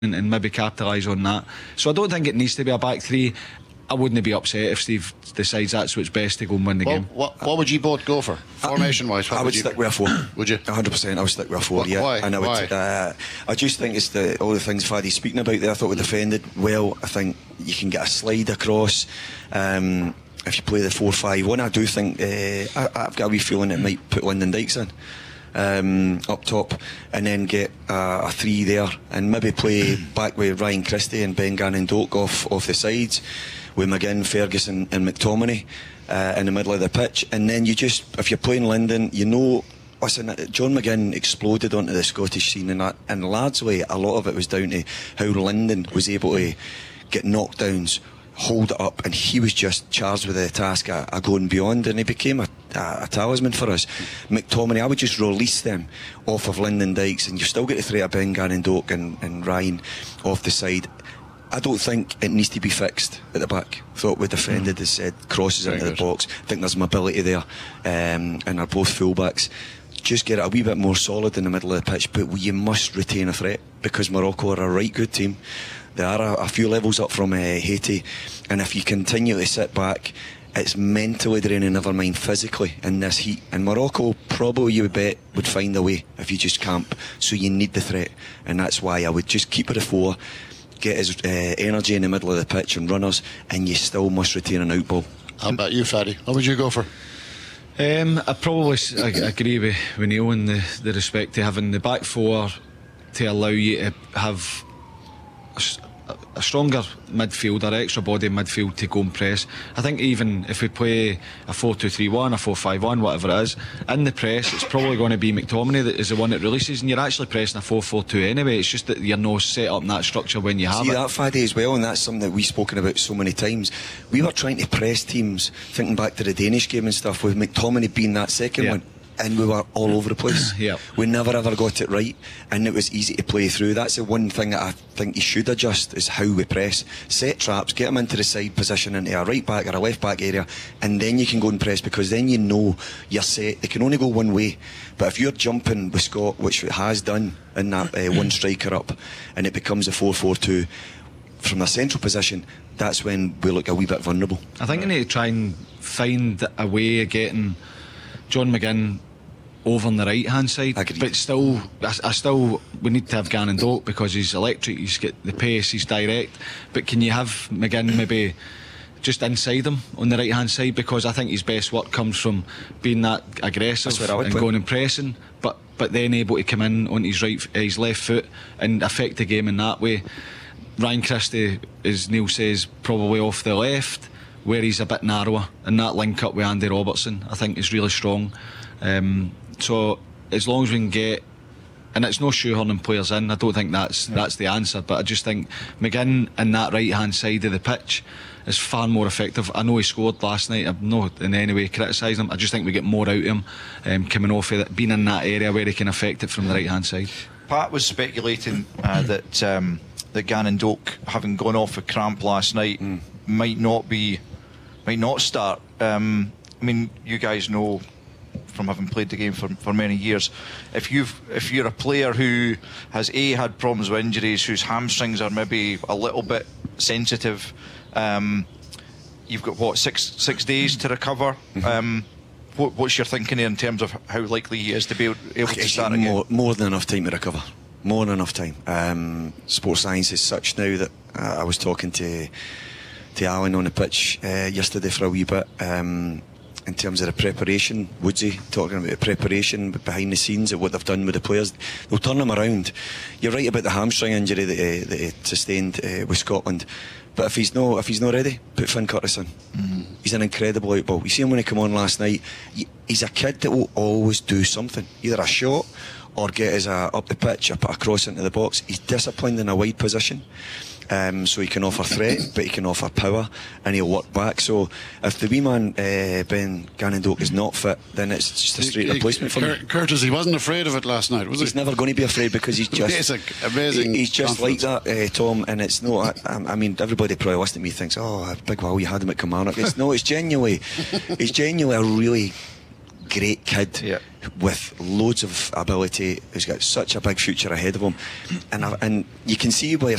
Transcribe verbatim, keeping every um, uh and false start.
and, and maybe capitalise on that. So I don't think it needs to be a back three. I wouldn't be upset if Steve decides that's what's best to go and win the well, game. What, what would you both go for, formation-wise? I would, would you... stick with a four. Would you? one hundred percent I would stick with a four, what, yeah. Why? And I, would, why? Uh, I just think it's the all the things Faddy's speaking about there. I thought we defended well. I think you can get a slide across. Um, if you play the four five one, I do think uh, I, I've got a wee feeling it might put Lyndon Dykes in um, up top, and then get uh, a three there, and maybe play back with Ryan Christie and Ben Gannon Doak off, off the sides, with McGinn, Ferguson and McTominay uh, in the middle of the pitch. And then you just, if you're playing Lyndon, you know, listen, John McGinn exploded onto the Scottish scene, and, that, and largely a lot of it was down to how Lyndon was able to get knockdowns, hold it up, and he was just charged with the task of, of going beyond, and he became a, a, a talisman for us. McTominay, I would just release them off of Lyndon Dykes, and you've still got the threat of Ben Gannon Doak and, and Ryan off the side. I don't think it needs to be fixed at the back. Thought we defended, as said, crosses Very into good. the box. I think there's mobility there, um, and they're both fullbacks. Just get it a wee bit more solid in the middle of the pitch, but you must retain a threat, because Morocco are a right good team. They are a, a few levels up from uh, Haiti, and if you continue to sit back, it's mentally draining, never mind physically, in this heat. And Morocco, probably you would bet, would find a way if you just camp. So you need the threat, and that's why I would just keep it a four, get his uh, energy in the middle of the pitch and runners, and you still must retain an out ball. How about you, Faddy? What would you go for? Um, I probably s- I, I agree with, with Neil in the, the respect to having the back four to allow you to have a, s- a stronger midfield, or extra body in midfield to go and press. I think even if we play a four two three one, a four five one, whatever it is, in the press it's probably going to be McTominay that is the one that releases, and you're actually pressing a four four two anyway. It's just that you're not set up in that structure when you have See it. that, Faddy, as well, and that's something that we've spoken about so many times. We were trying to press teams, thinking back to the Danish game and stuff, with McTominay being that second Yeah. one, and we were all over the place. Yeah. We never ever got it right, and it was easy to play through. That's the one thing that I think you should adjust, is how we press. Set traps, get them into the side position, into a right back or a left back area, and then you can go and press, because then you know you're set. They can only go one way. But if you're jumping with Scott, which it has done in that uh, one striker up, and it becomes a four four two from the central position, that's when we look a wee bit vulnerable. I think you need to try and find a way of getting John McGinn over on the right hand side. Agreed. But still, I, I still, we need to have Gannon Doak, because he's electric, he's got the pace, he's direct. But can you have McGinn maybe just inside him on the right hand side, because I think his best work comes from being that aggressive That's where I would and put going him. and pressing, but but then able to come in on his right, his left foot and affect the game in that way. Ryan Christie, as Neil says, probably off the left, where he's a bit narrower, and that link up with Andy Robertson I think is really strong. Um, so as long as we can get, and it's no shoehorning players in, I don't think that's yeah. that's the answer, but I just think McGinn in that right hand side of the pitch is far more effective. I know he scored last night, I'm not in any way criticising him, I just think we get more out of him um, coming off of it, being in that area where he can affect it from the right hand side. Pat was speculating uh, that um, that Gannon Doak, having gone off with cramp last night, mm. might not be might not start. um, I mean, you guys know from having played the game for, for many years, if you've if you're a player who has A, had problems with injuries, whose hamstrings are maybe a little bit sensitive, um, you've got what, six six days to recover. Mm-hmm. um, what, what's your thinking there in terms of how likely he is to be able, able to start again? More, more than enough time to recover, more than enough time. um, sports science is such now that uh, I was talking to to Alan on the pitch uh, yesterday for a wee bit, um, in terms of the preparation. Woodsy talking about the preparation behind the scenes of what they've done with the players. They'll turn them around. You're right about the hamstring injury that he, that he sustained uh, with Scotland, but if he's no if he's not ready, put Finn Curtis in. Mm-hmm. He's an incredible out ball. You see him when he come on last night. He's a kid that will always do something, either a shot or get us uh, up the pitch or put a cross into the box. He's disciplined in a wide position. Um, so he can offer threat, but he can offer power, and he'll work back. So if the wee man uh, Ben Gannon Doak is not fit, then it's just a straight he, replacement he, for Cur- me. Curtis, he wasn't afraid of it last night, was he's he? never going to be afraid, because he's just basic, amazing. He, he's just confidence. like that, uh, Tom. And it's no, I, I mean, everybody probably listening to me thinks, oh, big wow, you had him at Kilmarnock. It's no, it's genuinely, it's genuinely a really great kid, yeah. with loads of ability, who's got such a big future ahead of him, and I, and you can see where